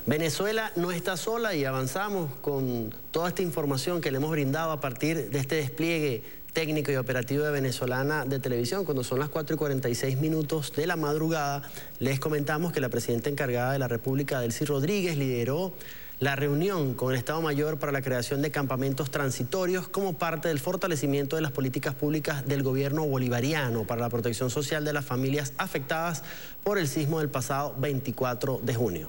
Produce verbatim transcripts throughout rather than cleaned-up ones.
Venezuela no está sola y avanzamos con toda esta información que le hemos brindado a partir de este despliegue técnico y operativo de Venezolana de Televisión. Cuando son las cuatro y cuarenta y seis minutos de la madrugada, les comentamos que la presidenta encargada de la República, Delcy Rodríguez, lideró la reunión con el Estado Mayor para la creación de campamentos transitorios como parte del fortalecimiento de las políticas públicas del gobierno bolivariano para la protección social de las familias afectadas por el sismo del pasado veinticuatro de junio.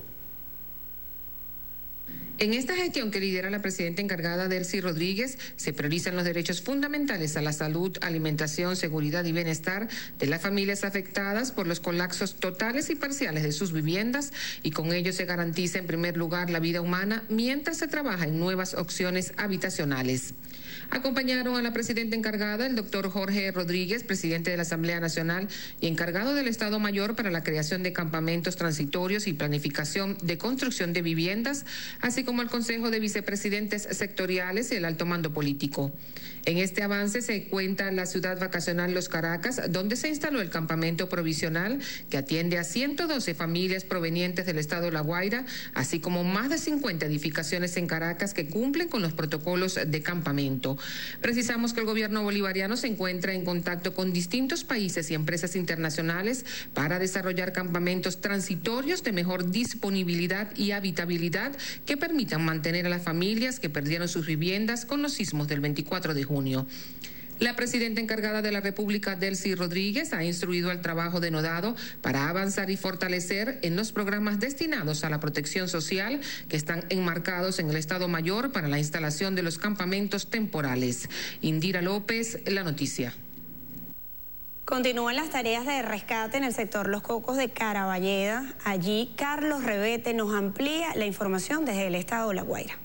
En esta gestión que lidera la presidenta encargada Delcy Rodríguez, se priorizan los derechos fundamentales a la salud, alimentación, seguridad y bienestar de las familias afectadas por los colapsos totales y parciales de sus viviendas, y con ello se garantiza en primer lugar la vida humana mientras se trabaja en nuevas opciones habitacionales. Acompañaron a la presidenta encargada el doctor Jorge Rodríguez, presidente de la Asamblea Nacional y encargado del Estado Mayor para la creación de campamentos transitorios y planificación de construcción de viviendas, así como el Consejo de Vicepresidentes Sectoriales y el alto mando político. En este avance se cuenta la ciudad vacacional Los Caracas, donde se instaló el campamento provisional que atiende a ciento doce familias provenientes del estado La Guaira, así como más de cincuenta edificaciones en Caracas que cumplen con los protocolos de campamento. Precisamos que el gobierno bolivariano se encuentra en contacto con distintos países y empresas internacionales para desarrollar campamentos transitorios de mejor disponibilidad y habitabilidad que permitan mantener a las familias que perdieron sus viviendas con los sismos del veinticuatro de junio. La presidenta encargada de la República, Delcy Rodríguez, ha instruido al trabajo denodado para avanzar y fortalecer en los programas destinados a la protección social que están enmarcados en el Estado Mayor para la instalación de los campamentos temporales. Indira López, La Noticia. Continúan las tareas de rescate en el sector Los Cocos de Caraballeda. Allí Carlos Revete nos amplía la información desde el estado de La Guaira.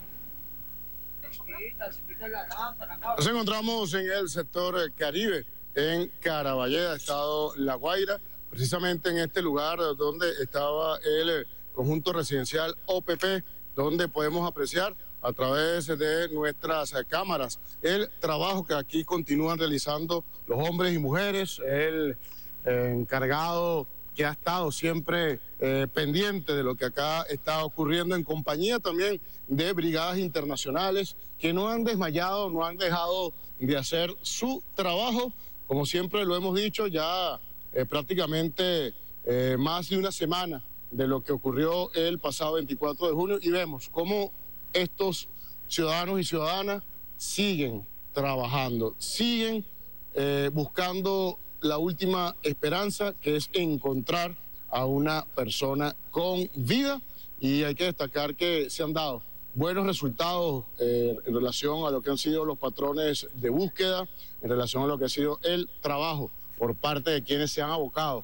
Nos encontramos en el sector Caribe, en Caraballeda, estado La Guaira, precisamente en este lugar donde estaba el conjunto residencial O P P, donde podemos apreciar a través de nuestras cámaras el trabajo que aquí continúan realizando los hombres y mujeres, el eh, encargado que ha estado siempre eh, pendiente de lo que acá está ocurriendo, en compañía también de brigadas internacionales que no han desmayado, no han dejado de hacer su trabajo. Como siempre lo hemos dicho, ya eh, prácticamente eh, más de una semana de lo que ocurrió el pasado veinticuatro de junio, y vemos cómo estos ciudadanos y ciudadanas siguen trabajando, siguen eh, buscando la última esperanza, que es encontrar a una persona con vida, y hay que destacar que se han dado buenos resultados eh, en relación a lo que han sido los patrones de búsqueda, en relación a lo que ha sido el trabajo por parte de quienes se han abocado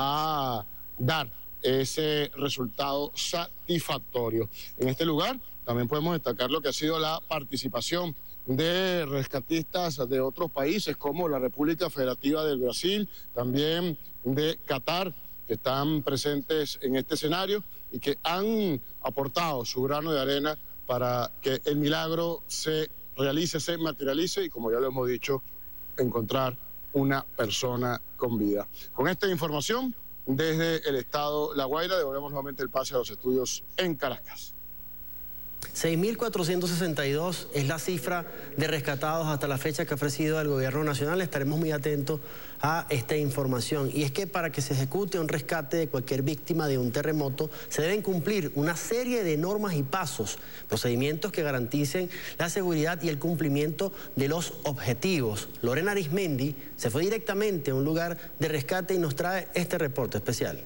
a dar ese resultado satisfactorio. En este lugar también podemos destacar lo que ha sido la participación de rescatistas de otros países como la República Federativa del Brasil, también de Qatar, que están presentes en este escenario y que han aportado su grano de arena para que el milagro se realice, se materialice y, como ya lo hemos dicho, encontrar una persona con vida. Con esta información, desde el estado La Guaira, devolvemos nuevamente el pase a los estudios en Caracas. seis mil cuatrocientos sesenta y dos es la cifra de rescatados hasta la fecha que ha ofrecido el gobierno nacional. Estaremos muy atentos a esta información. Y es que para que se ejecute un rescate de cualquier víctima de un terremoto, se deben cumplir una serie de normas y pasos, procedimientos que garanticen la seguridad y el cumplimiento de los objetivos. Lorena Arismendi se fue directamente a un lugar de rescate y nos trae este reporte especial.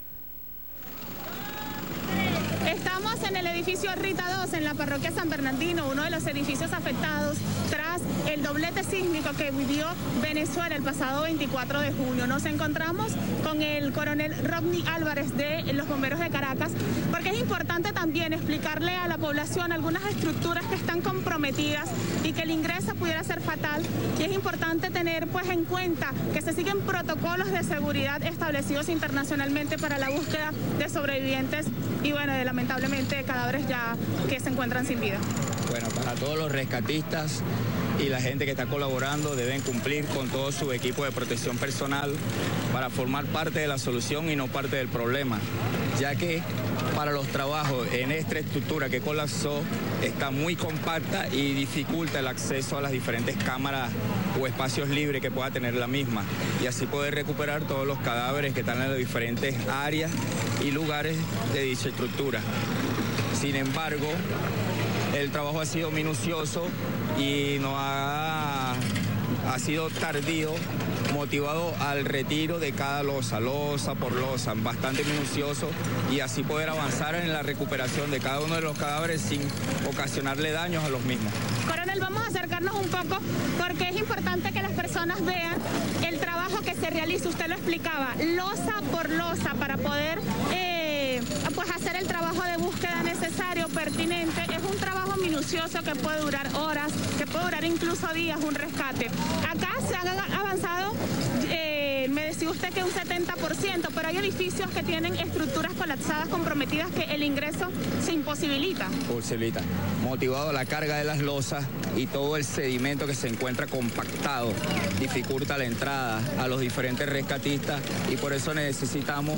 Estamos en el edificio Rita dos, en la parroquia San Bernardino, uno de los edificios afectados tras el doblete sísmico que vivió Venezuela el pasado veinticuatro de junio. Nos encontramos con el coronel Rodney Álvarez de los Bomberos de Caracas, porque es importante también explicarle a la población algunas estructuras que están comprometidas y que el ingreso pudiera ser fatal, y es importante tener pues en cuenta que se siguen protocolos de seguridad establecidos internacionalmente para la búsqueda de sobrevivientes y bueno, de lamentablemente cadáveres ya que se encuentran sin vida. Bueno, para todos los rescatistas y la gente que está colaborando deben cumplir con todo su equipo de protección personal para formar parte de la solución y no parte del problema. ya que para los trabajos en esta estructura que colapsó está muy compacta y dificulta el acceso a las diferentes cámaras o espacios libres que pueda tener la misma, y así poder recuperar todos los cadáveres que están en las diferentes áreas y lugares de dicha estructura. Sin embargo, el trabajo ha sido minucioso y no ha, ha sido tardío, motivado al retiro de cada losa, losa por losa, bastante minucioso, y así poder avanzar en la recuperación de cada uno de los cadáveres sin ocasionarle daños a los mismos. Coronel, vamos a acercarnos un poco porque es importante que las personas vean el trabajo que se realiza. Usted lo explicaba, losa por losa, para poder eh, pues hacer el trabajo de búsqueda necesario, pertinente. Es un trabajo minucioso que puede durar horas, que puede durar incluso días, un rescate. Acá se han avanzado, eh, me decía usted que un setenta por ciento, pero hay edificios que tienen estructuras colapsadas, comprometidas, que el ingreso se imposibilita. Posibilita. Motivado a la carga de las losas y todo el sedimento que se encuentra compactado, dificulta la entrada a los diferentes rescatistas, y por eso necesitamos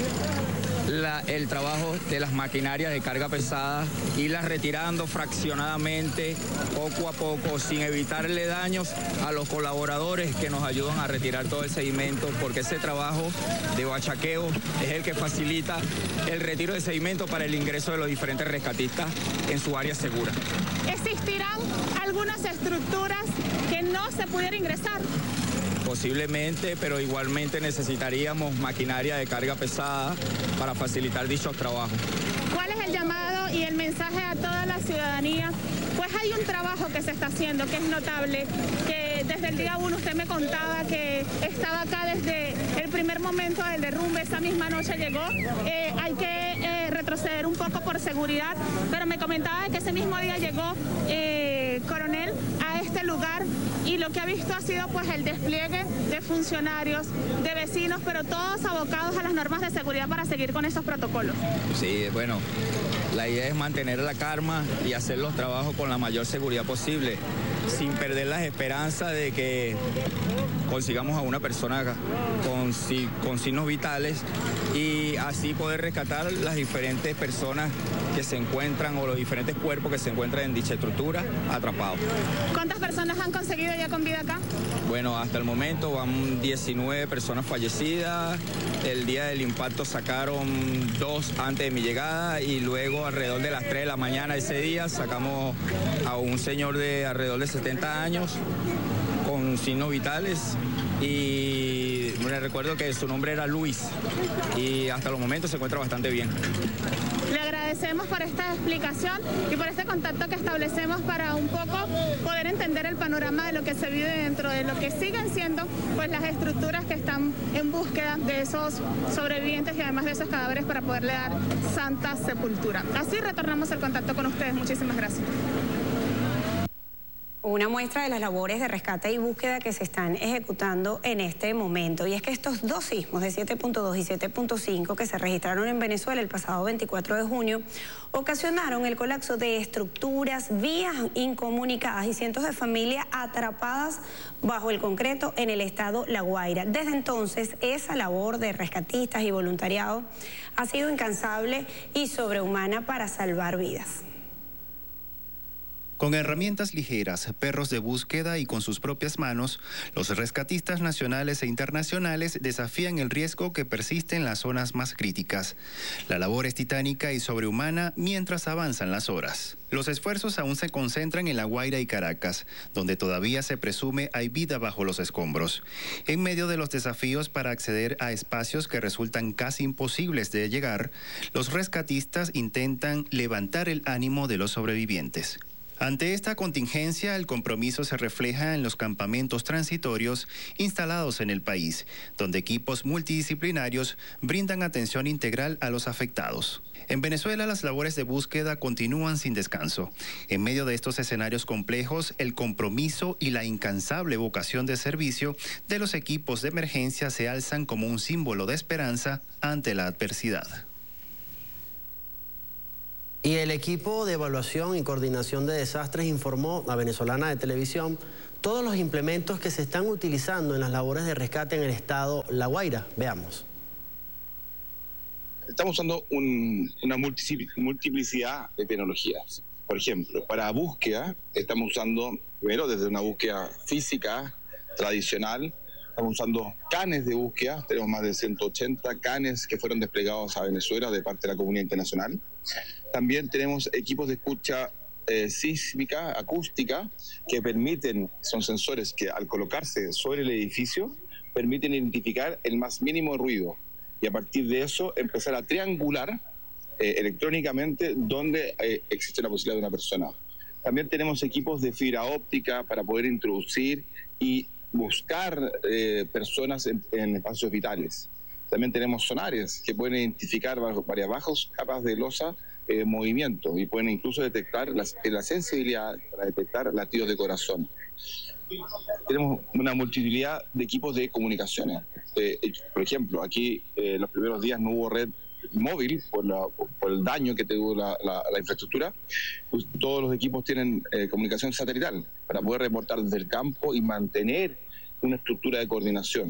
La, el trabajo de las maquinarias de carga pesada, irlas retirando fraccionadamente, poco a poco, sin evitarle daños a los colaboradores que nos ayudan a retirar todo el sedimento, porque ese trabajo de bachaqueo es el que facilita el retiro de sedimento para el ingreso de los diferentes rescatistas en su área segura. ¿Existirán algunas estructuras que no se pudiera ingresar? Posiblemente, pero igualmente necesitaríamos maquinaria de carga pesada para facilitar dichos trabajos. ¿Cuál es el llamado y el mensaje a toda la ciudadanía? Pues hay un trabajo que se está haciendo que es notable, que desde el día uno usted me contaba que estaba acá desde el primer momento del derrumbe, esa misma noche llegó. Eh, hay que eh, retroceder un poco por seguridad, pero me comentaba que ese mismo día llegó eh, Coronel a este lugar, y lo que ha visto ha sido pues el despliegue de funcionarios, de vecinos, pero todos abocados a las normas de seguridad para seguir con esos protocolos. Sí, bueno, la idea es mantener la calma y hacer los trabajos con la mayor seguridad posible, sin perder las esperanzas de que consigamos a una persona con, con signos vitales, y así poder rescatar las diferentes personas que se encuentran, o los diferentes cuerpos que se encuentran en dicha estructura atrapados. ¿Cuántas personas han conseguido ya con vida acá? Bueno, hasta el momento van diecinueve personas fallecidas. El día del impacto sacaron dos antes de mi llegada, y luego alrededor de las tres de la mañana ese día sacamos a un señor de alrededor de setenta años con signos vitales, y me recuerdo que su nombre era Luis, y hasta los momentos se encuentra bastante bien. Le agradecemos por esta explicación y por este contacto que establecemos para un poco poder entender el panorama de lo que se vive dentro de lo que siguen siendo pues las estructuras que están en búsqueda de esos sobrevivientes y además de esos cadáveres para poderle dar santa sepultura. Así retornamos el contacto con ustedes. Muchísimas gracias. Una muestra de las labores de rescate y búsqueda que se están ejecutando en este momento. Y es que estos dos sismos de siete punto dos y siete punto cinco que se registraron en Venezuela el pasado veinticuatro de junio ocasionaron el colapso de estructuras, vías incomunicadas y cientos de familias atrapadas bajo el concreto en el estado La Guaira. Desde entonces, esa labor de rescatistas y voluntariado ha sido incansable y sobrehumana para salvar vidas. Con herramientas ligeras, perros de búsqueda y con sus propias manos, los rescatistas nacionales e internacionales desafían el riesgo que persiste en las zonas más críticas. La labor es titánica y sobrehumana mientras avanzan las horas. Los esfuerzos aún se concentran en La Guaira y Caracas, donde todavía se presume hay vida bajo los escombros. En medio de los desafíos para acceder a espacios que resultan casi imposibles de llegar, los rescatistas intentan levantar el ánimo de los sobrevivientes. Ante esta contingencia, el compromiso se refleja en los campamentos transitorios instalados en el país, donde equipos multidisciplinarios brindan atención integral a los afectados. En Venezuela, las labores de búsqueda continúan sin descanso. En medio de estos escenarios complejos, el compromiso y la incansable vocación de servicio de los equipos de emergencia se alzan como un símbolo de esperanza ante la adversidad. Y el equipo de evaluación y coordinación de desastres informó a Venezolana de Televisión todos los implementos que se están utilizando en las labores de rescate en el estado La Guaira. Veamos. Estamos usando un, una multiplicidad de tecnologías. Por ejemplo, para búsqueda estamos usando, primero desde una búsqueda física tradicional, estamos usando canes de búsqueda, tenemos más de ciento ochenta canes que fueron desplegados a Venezuela de parte de la comunidad internacional. También tenemos equipos de escucha eh, sísmica, acústica, que permiten, son sensores que al colocarse sobre el edificio, permiten identificar el más mínimo ruido y a partir de eso empezar a triangular eh, electrónicamente donde eh, existe la posibilidad de una persona. También tenemos equipos de fibra óptica para poder introducir y buscar eh, personas en, en espacios vitales. También tenemos sonares que pueden identificar bajo, varias bajos capas de losa eh, movimiento y pueden incluso detectar las, la sensibilidad para detectar latidos de corazón. Tenemos una multiplicidad de equipos de comunicaciones. Eh, por ejemplo, aquí eh, los primeros días no hubo red móvil por, la, por el daño que tuvo la, la, la infraestructura. Pues todos los equipos tienen eh, comunicación satelital para poder reportar desde el campo y mantener una estructura de coordinación.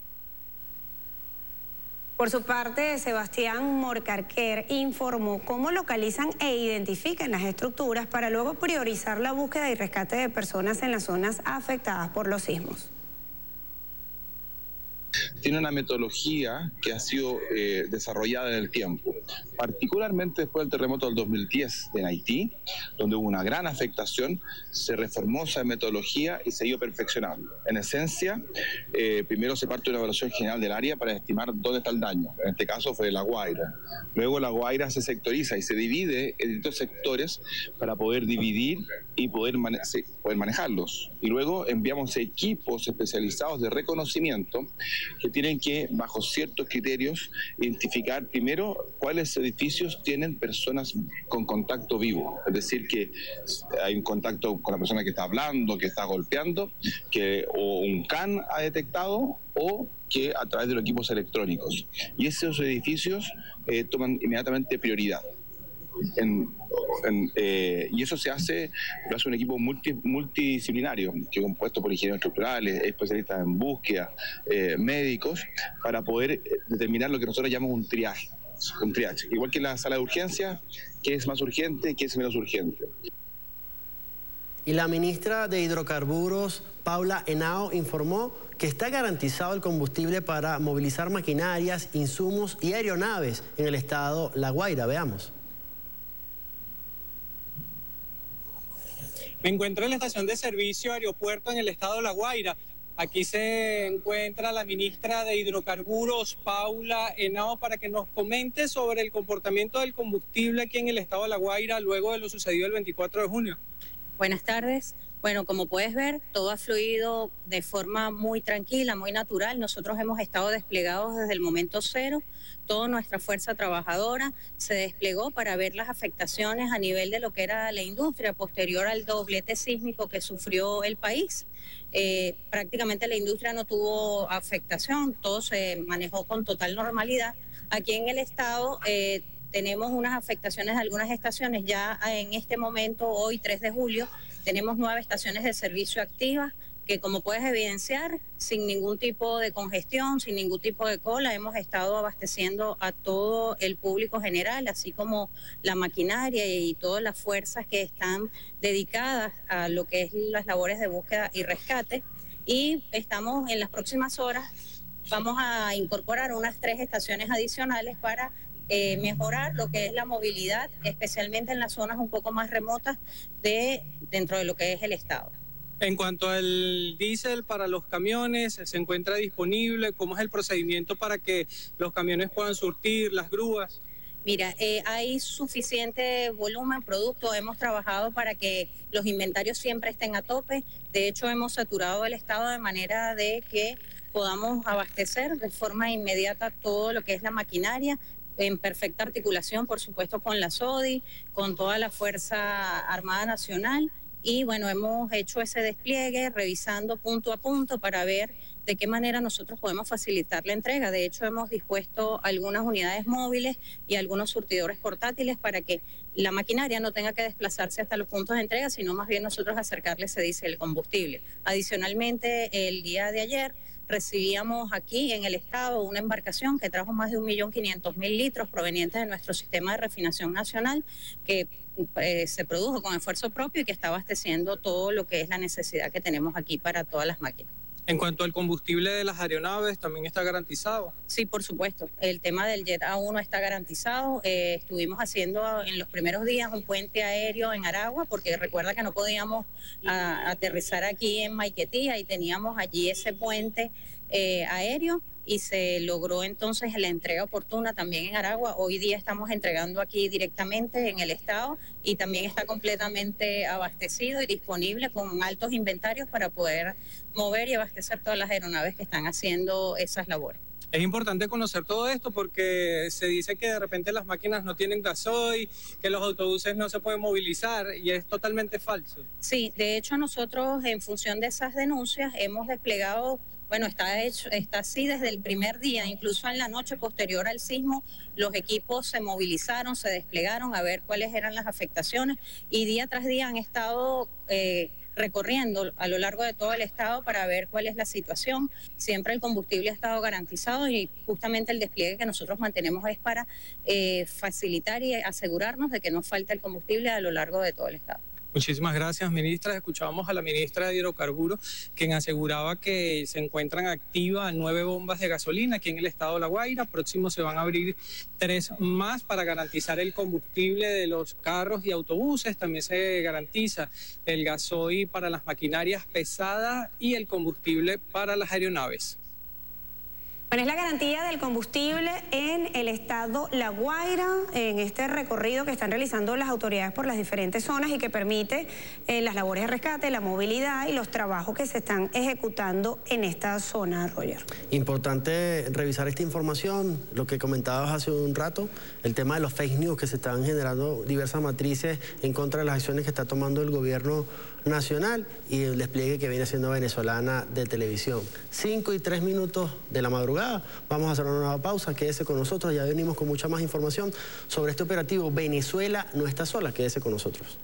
Por su parte, Sebastián Morcarquer informó cómo localizan e identifican las estructuras para luego priorizar la búsqueda y rescate de personas en las zonas afectadas por los sismos. Tiene una metodología que ha sido eh, desarrollada en el tiempo, particularmente después del terremoto del dos mil diez en Haití, donde hubo una gran afectación, se reformó esa metodología y se ha ido perfeccionando. En esencia, eh, primero se parte de una evaluación general del área para estimar dónde está el daño, en este caso fue La Guaira. Luego La Guaira se sectoriza y se divide en distintos sectores para poder dividir y poder, mane poder manejarlos. Y luego enviamos equipos especializados de reconocimiento que tienen que, bajo ciertos criterios, identificar primero cuáles edificios tienen personas con contacto vivo. Es decir, que hay un contacto con la persona que está hablando, que está golpeando, que o un can ha detectado o que a través de los equipos electrónicos. Y esos edificios eh, toman inmediatamente prioridad. En, en, eh, y eso se hace, lo hace un equipo multi, multidisciplinario, que es compuesto por ingenieros estructurales, especialistas en búsqueda, eh, médicos, para poder determinar lo que nosotros llamamos un triaje, un triaje. Igual que en la sala de urgencia, qué es más urgente, qué es menos urgente. Y la ministra de Hidrocarburos, Paula Henao, informó que está garantizado el combustible para movilizar maquinarias, insumos y aeronaves en el estado La Guaira. Veamos. Me encuentro en la estación de servicio aeropuerto en el estado de La Guaira. Aquí se encuentra la ministra de Hidrocarburos, Paula Henao, para que nos comente sobre el comportamiento del combustible aquí en el estado de La Guaira luego de lo sucedido el veinticuatro de junio. Buenas tardes. Bueno, como puedes ver, todo ha fluido de forma muy tranquila, muy natural. Nosotros hemos estado desplegados desde el momento cero. Toda nuestra fuerza trabajadora se desplegó para ver las afectaciones a nivel de lo que era la industria posterior al doblete sísmico que sufrió el país. Eh, prácticamente la industria no tuvo afectación, todo se manejó con total normalidad. Aquí en el estado eh, tenemos unas afectaciones de algunas estaciones. Ya en este momento, hoy tres de julio, tenemos nueve estaciones de servicio activas que, como puedes evidenciar, sin ningún tipo de congestión, sin ningún tipo de cola, hemos estado abasteciendo a todo el público general, así como la maquinaria y todas las fuerzas que están dedicadas a lo que es las labores de búsqueda y rescate. Y estamos en las próximas horas, vamos a incorporar unas tres estaciones adicionales para Eh, mejorar lo que es la movilidad, especialmente en las zonas un poco más remotas de dentro de lo que es el estado. En cuanto al diésel para los camiones, ¿se encuentra disponible? ¿Cómo es el procedimiento para que los camiones puedan surtir, las grúas? Mira, eh, hay suficiente volumen, producto, hemos trabajado para que los inventarios siempre estén a tope. De hecho, hemos saturado el estado de manera de que podamos abastecer de forma inmediata todo lo que es la maquinaria, en perfecta articulación, por supuesto, con la S O D I, con toda la Fuerza Armada Nacional. Y bueno, hemos hecho ese despliegue revisando punto a punto para ver de qué manera nosotros podemos facilitar la entrega. De hecho, hemos dispuesto algunas unidades móviles y algunos surtidores portátiles para que la maquinaria no tenga que desplazarse hasta los puntos de entrega, sino más bien nosotros acercarle ese diésel, el combustible. Adicionalmente, el día de ayer recibíamos aquí en el estado una embarcación que trajo más de un millón quinientos mil litros provenientes de nuestro sistema de refinación nacional, que eh, se produjo con esfuerzo propio y que está abasteciendo todo lo que es la necesidad que tenemos aquí para todas las máquinas. En cuanto al combustible de las aeronaves, ¿también está garantizado? Sí, por supuesto. El tema del Jet A uno está garantizado. Eh, estuvimos haciendo en los primeros días un puente aéreo en Aragua, porque recuerda que no podíamos a, aterrizar aquí en Maiquetía y teníamos allí ese puente eh, aéreo, y se logró entonces la entrega oportuna también en Aragua. Hoy día estamos entregando aquí directamente en el estado y también está completamente abastecido y disponible con altos inventarios para poder mover y abastecer todas las aeronaves que están haciendo esas labores. Es importante conocer todo esto porque se dice que de repente las máquinas no tienen gasoil, que los autobuses no se pueden movilizar, y es totalmente falso. Sí, de hecho nosotros en función de esas denuncias hemos desplegado, bueno, está hecho, está así desde el primer día, incluso en la noche posterior al sismo, los equipos se movilizaron, se desplegaron a ver cuáles eran las afectaciones, y día tras día han estado eh, recorriendo a lo largo de todo el estado para ver cuál es la situación. Siempre el combustible ha estado garantizado y justamente el despliegue que nosotros mantenemos es para eh, facilitar y asegurarnos de que no falte el combustible a lo largo de todo el estado. Muchísimas gracias, ministra. Escuchábamos a la ministra de Hidrocarburos, quien aseguraba que se encuentran activas nueve bombas de gasolina aquí en el estado de La Guaira. Próximo se van a abrir tres más para garantizar el combustible de los carros y autobuses. También se garantiza el gasoil para las maquinarias pesadas y el combustible para las aeronaves. Bueno, es la garantía del combustible en el estado La Guaira, en este recorrido que están realizando las autoridades por las diferentes zonas y que permite eh, las labores de rescate, la movilidad y los trabajos que se están ejecutando en esta zona, Roger. Importante revisar esta información, lo que comentabas hace un rato, el tema de los fake news, que se están generando diversas matrices en contra de las acciones que está tomando el gobierno nacional y el despliegue que viene haciendo Venezolana de Televisión. Cinco y tres minutos de la madrugada. Vamos a hacer una nueva pausa. Quédese con nosotros. Ya venimos con mucha más información sobre este operativo. Venezuela no está sola. Quédese con nosotros.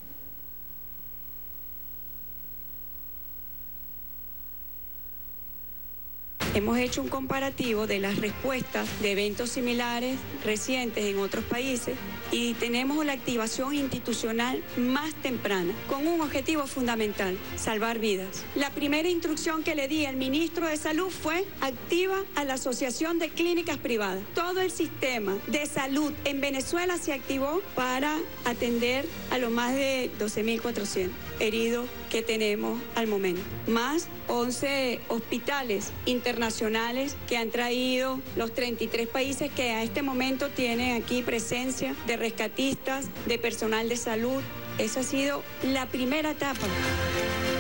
Hemos hecho un comparativo de las respuestas de eventos similares recientes en otros países y tenemos la activación institucional más temprana, con un objetivo fundamental: salvar vidas. La primera instrucción que le di al ministro de Salud fue: activa a la Asociación de Clínicas Privadas. Todo el sistema de salud en Venezuela se activó para atender a los más de doce mil cuatrocientos heridos que tenemos al momento, más once hospitales internacionales que han traído los treinta y tres países que a este momento tienen aquí presencia de rescatistas, de personal de salud. Esa ha sido la primera etapa.